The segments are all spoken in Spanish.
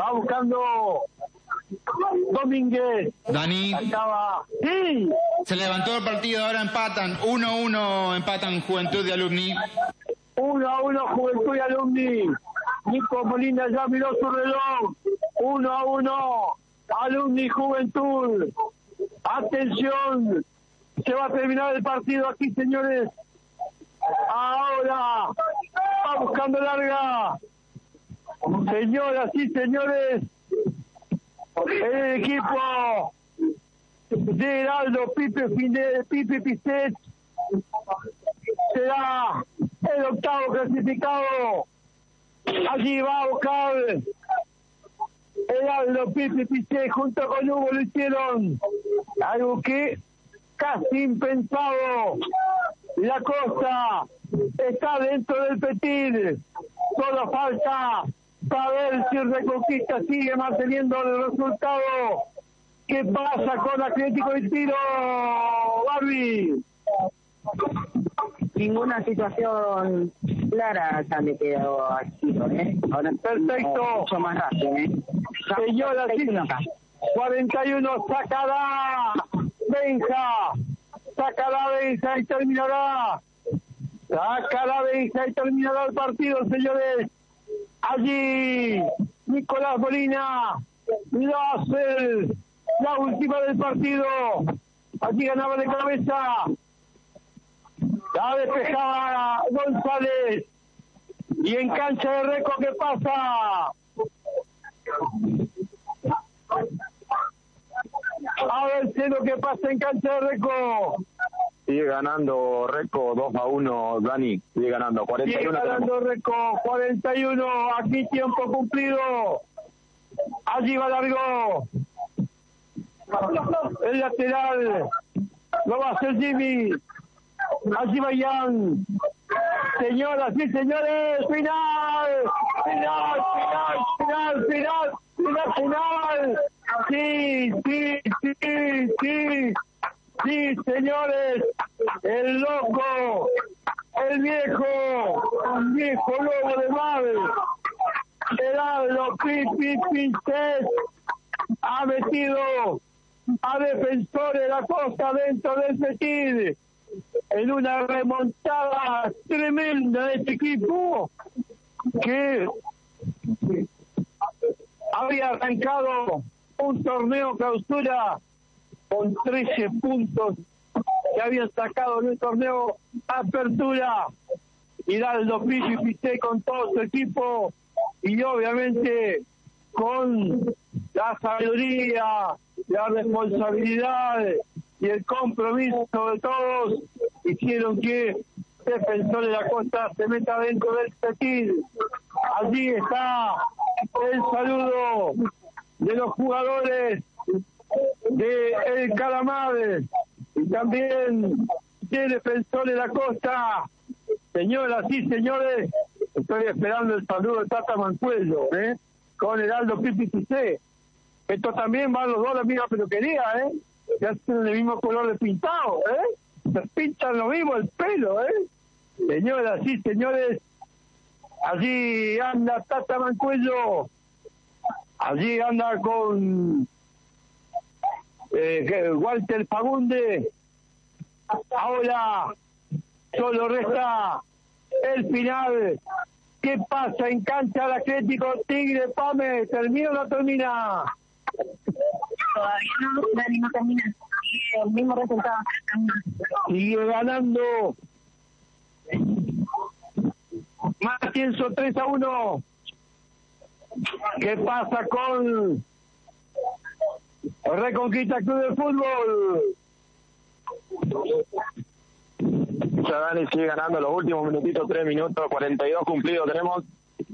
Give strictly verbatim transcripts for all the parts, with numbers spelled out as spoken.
Va buscando Domínguez. Dani. Acaba. ¡Sí! Se levantó el partido, ahora empatan. uno a uno empatan Juventud y Alumni. uno a uno Juventud y Alumni. Nico Molina ya miró su reloj. uno a uno Alumni Juventud. Atención. Se va a terminar el partido aquí, señores. Ahora va buscando larga. Señoras y señores, el equipo de Heraldo Pipe, Pipe Pistet será el octavo clasificado. Allí va a buscar Heraldo Pipe Pistet junto con Hugo, lo hicieron. Algo que casi impensado. La Costa está dentro del Petit. Solo falta saber si Reconquista sigue manteniendo el resultado. ¿Qué pasa con Atlético y Tiro, Barbie? Ninguna situación clara ya le quedó aquí, ¿eh? Ahora, perfecto. Mucho más rápido, ¿eh? Señora, sí, cuarenta y uno, sacará Benja. Sacará Benja y terminará. Sacará Benja y terminará el partido, señores. Allí Nicolás Molina lo hace la última del partido. Allí ganaba de cabeza. La despejaba González. Y en cancha de Reco, ¿qué pasa? A ver si lo que pasa en cancha de Reco. Sigue ganando Reco dos a uno, Dani. Sigue ganando cuarenta y uno. Sigue ganando tenemos. Reco cuarenta y uno. Aquí tiempo cumplido. Allí va largo. El lateral lo va a hacer Jimmy. Allí va Ian. Señoras y señores, final. Final, final, final, final, final, final. Sí, sí, sí, sí. Sí, señores, el loco, el viejo, el viejo lobo de mar, Heraldo Pipi Pistet, ha metido a Defensor de la Costa dentro del Petit en una remontada tremenda de este equipo que había arrancado un torneo clausura con trece puntos que habían sacado en el torneo apertura. Heraldo Pipi Pistet con todo su equipo y obviamente con la sabiduría, la responsabilidad y el compromiso de todos hicieron que Defensor de la Costa se meta dentro del Petit. Allí está el saludo de los jugadores de El Calamar y también de Defensor de la Costa. Señoras y señores, estoy esperando el saludo de Tata Mancuello, ¿eh? Con Heraldo Pipi Pistet. Esto también van los dos a la misma peluquería, ¿eh? Que hacen el mismo color de pintado, ¿eh? Se pintan lo mismo el pelo, ¿eh? Señoras y señores, allí anda Tata Mancuello. Allí anda con eh, Walter Fagunde. Ahora solo resta el final. ¿Qué pasa en cancha del Atlético Tigre? Pame, ¿termina o no termina? Todavía no, Dani, no termina. Sigue el mismo resultado. Sigue ganando Matienzo tres a uno. ¿Qué pasa con Reconquista Club de Fútbol? Ya Dani sigue ganando los últimos minutitos, tres minutos, cuarenta y dos cumplidos tenemos.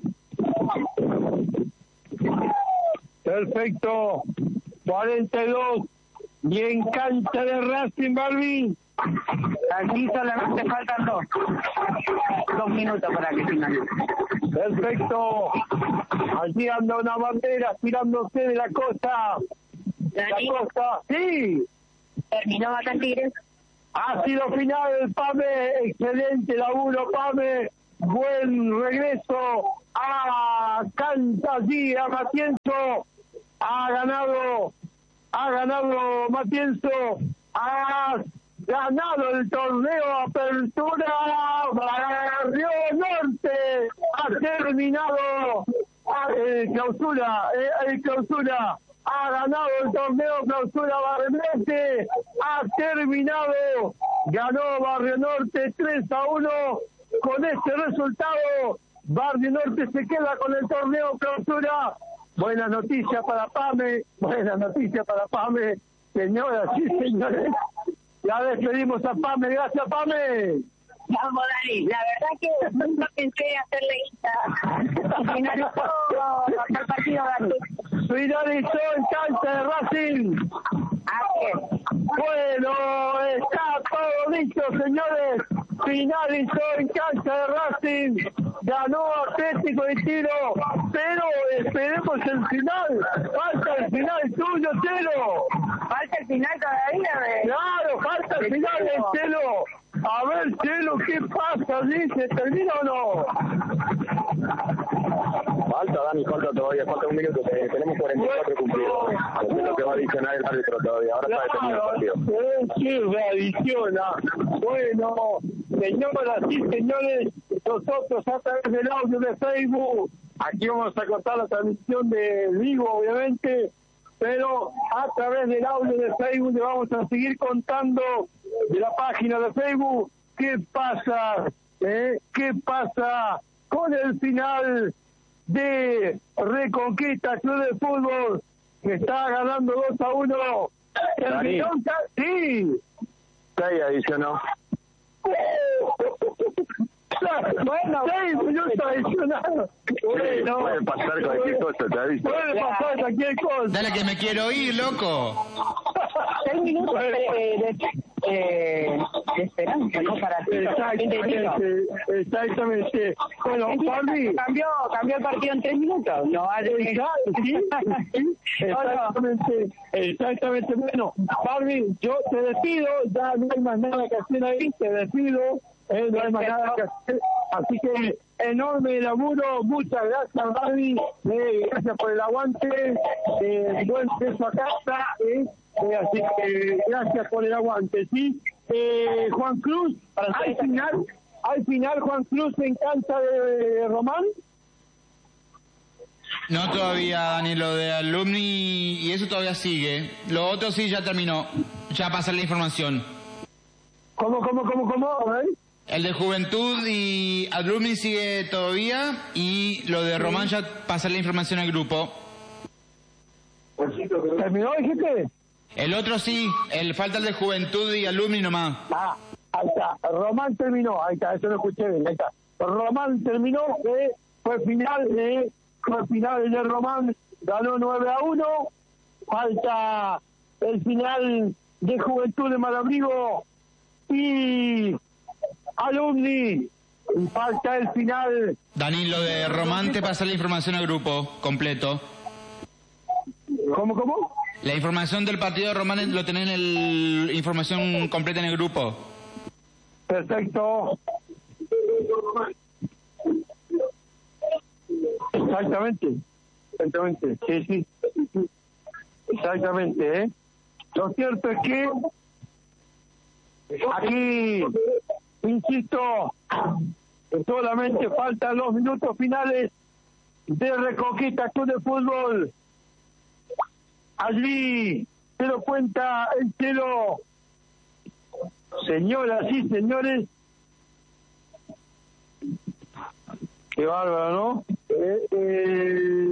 Perfecto, cuarenta y dos. Y en cancha de Racing, Barbie. Aquí solamente faltan dos. Dos minutos para que finalice. Perfecto. Allí anda una bandera tirándose de la costa. Dani, La costa, sí. terminó acá en Tigres. Ha sido final, Pame. Excelente laburo, Pame. buen regreso a cancha allí, a Matienzo, ha ganado, ha ganado Matienzo, ha ganado el torneo Apertura Barrio Norte, ha terminado el clausura, el clausura, ha ganado el torneo Clausura Barrio Norte, ha terminado, ganó Barrio Norte tres a uno, con este resultado Barrio Norte se queda con el torneo Clausura. Buena noticia para Pame, buena noticia para Pame, señoras y señores. Ya despedimos a Pame, gracias Pame. Vamos, Dani, la verdad que nunca pensé hacerle guita. Finalizó el partido, Dani. Finalizó en cancha de Racing. Así Bueno, está todo listo, señores. Finalizó en cancha de Racing. Ganó Atlético de Tiro. Pero esperemos el final. Falta el final tuyo, Chelo. Falta el final todavía, ¿ves? Claro, falta el final del Chelo. A ver, Chelo, ¿qué pasa? ¿Dice? ¿Termina o no? Falta, Dani, falta todavía, falta un minuto, tenemos cuarenta y cuatro cumplidos. Eso es lo que va a adicionar el árbitro todavía, ahora está detenido el partido. Sí, readiciona. Bueno, señoras y señores, nosotros a través del audio de Facebook, aquí vamos a cortar la transmisión de vivo, obviamente, pero a través del audio de Facebook le vamos a seguir contando de la página de Facebook qué pasa, ¿eh? qué pasa con el final de Reconquista Club de Fútbol, que está ganando dos a uno. Dani. Sí. seis adicionó. Bueno, seis minutos adicionados. Bueno, puede pasar cualquier cosa, te aviso. Puede pasar cualquier cosa. Dale que me quiero ir, loco. Seis minutos de, de, de, de esperanza, ¿no? Para ti. Exactamente, exactamente. Bueno, Barbie. Cambió, cambió el partido en tres minutos. No vale. Exacto, sí, sí, exactamente, exactamente. Bueno, Barbie, yo te despido, ya no hay más nada que hacer ahí, te despido, eh, no hay más nada que hacer, así que enorme laburo, muchas gracias Barbie, eh, gracias por el aguante, eh, buen beso a casa, eh, eh, así que gracias por el aguante, ¿sí? Eh, Juan Cruz, al final, al final Juan Cruz en cancha de Román. No todavía, Dani, lo de alumni y eso todavía sigue. Lo otro sí ya terminó. Ya pasé la información. ¿Cómo, cómo, cómo, cómo? ¿Eh? El de Juventud y alumni sigue todavía y lo de Román ya pasé la información al grupo. ¿Terminó, dijiste? El otro sí, el falta el de Juventud y alumni nomás. Ah, ahí está. Román terminó, ahí está, eso lo escuché bien, ahí está. Román terminó, eh, fue final de... Fue final de Román, ganó nueve a uno, falta el final de Juventud de Malabrigo y alumni, falta el final. Dani, lo de Román te pasa la información al grupo completo. ¿Cómo, cómo? La información del partido de Román lo tenés en la información completa en el grupo. Perfecto. Exactamente, exactamente, sí, sí, exactamente, ¿eh? Lo cierto es que aquí, insisto, solamente faltan los minutos finales de Reconquista Club de Fútbol. Allí se lo cuenta el Chelo. Señoras y señores, qué bárbaro, ¿no? Eh, eh,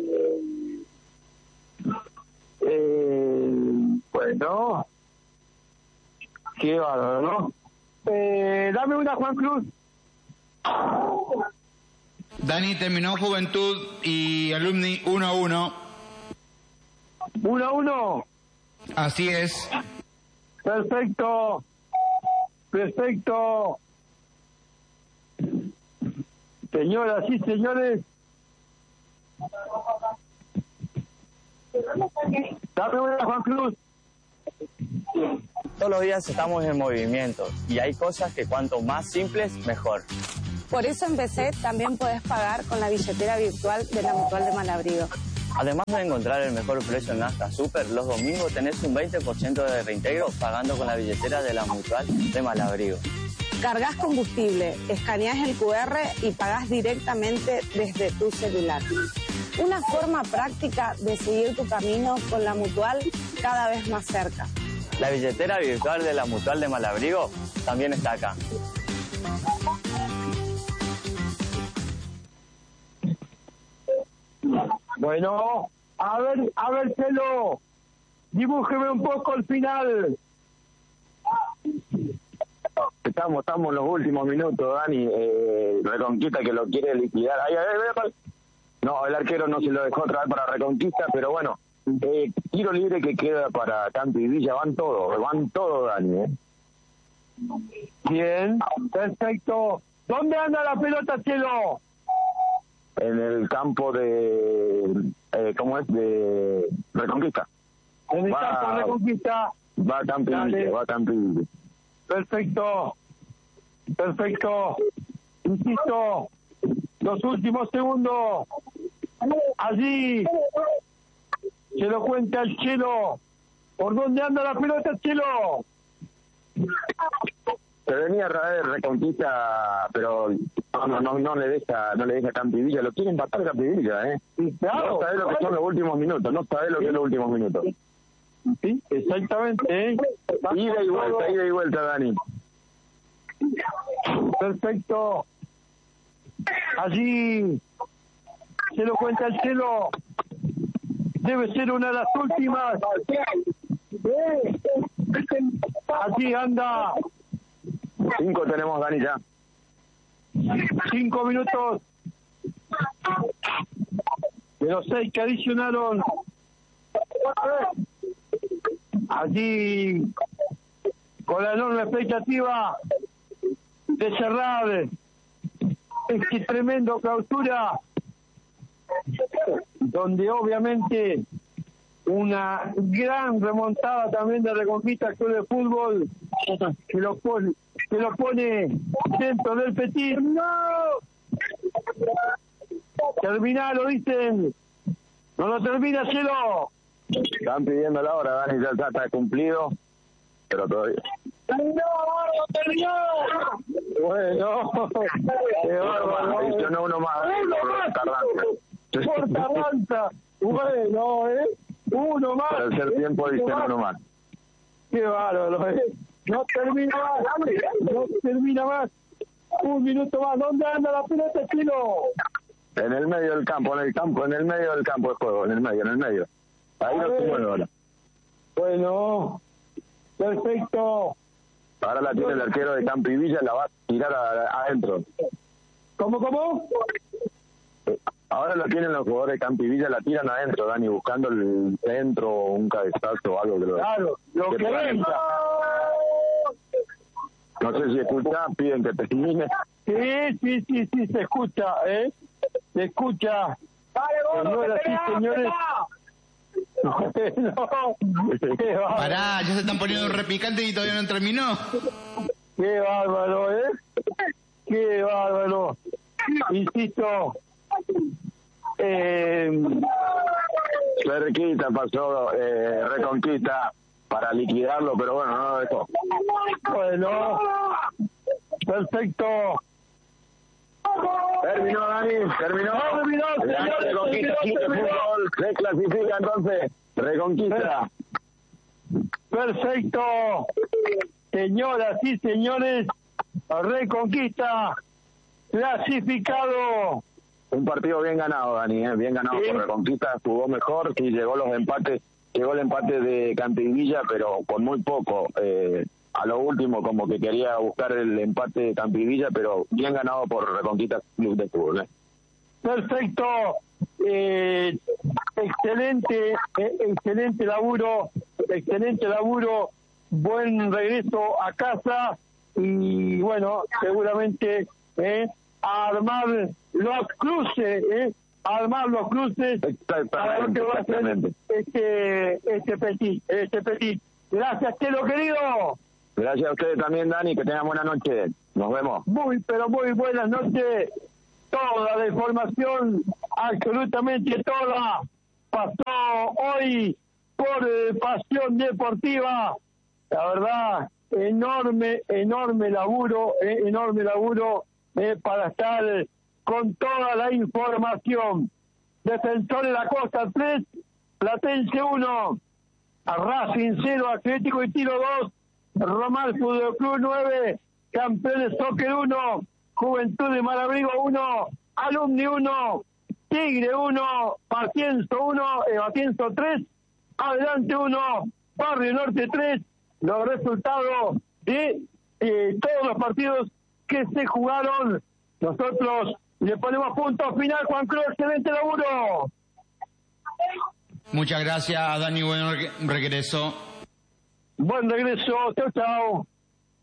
eh, bueno, qué bárbaro, ¿no? Eh, dame una, Juan Cruz. Dani, terminó Juventud y alumni uno a uno. Uno a uno. Así es. Perfecto. Perfecto. Señoras y señores, dame una, Juan Cruz. Todos los días estamos en movimiento y hay cosas que cuanto más simples, mejor. Por eso en B C también podés pagar con la billetera virtual de la Mutual de Malabrigo. Además de encontrar el mejor precio en Nafta Super, los domingos tenés un veinte por ciento de reintegro pagando con la billetera de la Mutual de Malabrigo. Cargas combustible, escaneás el cu erre y pagás directamente desde tu celular. Una forma práctica de seguir tu camino con la Mutual cada vez más cerca. La billetera virtual de la Mutual de Malabrigo también está acá. Bueno, a ver, a ver, Chelo, dibújeme un poco el final. Estamos, estamos en los últimos minutos, Dani. Eh, Reconquista que lo quiere liquidar. Ay, ay, ay, ay. No, el arquero no se lo dejó otra vez para Reconquista, pero bueno, eh, tiro libre que queda para Campi y Villa. Van todos, van todos, Dani. ¿eh? Bien, perfecto. ¿Dónde anda la pelota, Chelo? En el campo de, eh, ¿cómo es? De Reconquista. En el va, campo de Reconquista. Va a Campi y Villa, va a Campi y Villa. Perfecto, perfecto. Insisto, los últimos segundos. Allí se lo cuenta el Chelo. ¿Por dónde anda la pelota, Chelo? Se venía a traer Reconquista, pero no, no, no, no le deja, no le deja Campi y Villa. Lo quiere empatar Campi y Villa, ¿eh? Claro, no sabe lo que son los últimos minutos, no sabe lo que es los últimos minutos. Sí, exactamente, ¿eh? Ida y vuelta, ida y vuelta, Dani. Perfecto. Allí se lo cuenta el Chelo. Debe ser una de las últimas. Allí anda. Cinco tenemos, Dani, ya. Cinco minutos. De los seis que adicionaron. Allí, con la enorme expectativa de cerrar este tremendo clausura, donde obviamente una gran remontada también de Reconquista Club de Fútbol que lo pone, que lo pone dentro del Petit. ¡No! Termina, lo dicen. No lo termina, Cielo. Están pidiendo la hora, Dani, ya, ya está cumplido, pero todavía. ¡Terminó! ¡Terminó! Bueno, qué bárbaro. Adicionó uno más. ¡Uno más! ¡Por Tarranta! Bueno, ¿eh? Uno más. Para el tercer tiempo adicionó uno más. Qué bárbaro, ¿eh? No termina más. No termina más. Un minuto más. ¿Dónde anda la pelota, Chilo? En el medio del campo, en el campo, en el medio del campo de juego, en el medio, en el medio. Ahí lo tengo ahora. Bueno, perfecto. Ahora la tiene el arquero de Campi y Villa, la va a tirar a, adentro. ¿Cómo, cómo? Ahora lo tienen los jugadores de Campi y Villa, la tiran adentro, Dani, buscando el centro, un cabezazo o algo que lo... Claro, lo que, que venga. No sé si escuchás, piden que termine. Sí, sí, sí, sí, se escucha, ¿eh? Se escucha. Señoras y señores. No, pará, ya se están poniendo repicantes y todavía no terminó. Qué bárbaro, ¿eh? Qué bárbaro. Insisto. Eh... Cerquita pasó eh, Reconquista para liquidarlo, pero bueno, no lo dejó. Bueno, perfecto. Terminó, Dani, terminó. Terminó, señor, Reconquista, terminó, terminó. fútbol, se clasifica entonces, Reconquista. Perfecto. Señoras y señores, Reconquista clasificado. Un partido bien ganado, Dani, ¿eh? bien ganado sí. por Reconquista, jugó mejor, sí, llegó los empates, llegó el empate de Campi y Villa, pero con muy poco. Eh, a lo último, como que quería buscar el empate de Campi y Villa, pero bien ganado por Reconquista Club de Fútbol. ¿eh? Perfecto, eh, excelente, eh, excelente laburo, excelente laburo, buen regreso a casa y bueno, seguramente eh, a armar los cruces, eh, a armar los cruces para lo que va a ser este, este petit, este petit. Gracias, Chelo querido. Gracias a ustedes también, Dani, que tengan buena noche. Nos vemos. Muy, pero muy buenas noches. Toda la información, absolutamente toda, pasó hoy por eh, Pasión Deportiva. La verdad, enorme, enorme laburo, eh, enorme laburo eh, para estar con toda la información. Defensor de la Costa tres, Platense uno, Racing cero, Atlético y Tiro dos, Román Fútbol Club nueve, Campeones Soccer uno, Juventud de Malabrigo uno, Alumni uno, Tigre uno, Matienzo uno, eh, Matienzo tres, Adelante uno, Barrio Norte tres, los resultados de eh, todos los partidos que se jugaron. Nosotros le ponemos punto final. Juan Cruz, excelente laburo. Muchas gracias, Dani, buen regreso. Buen regreso, chao, chao.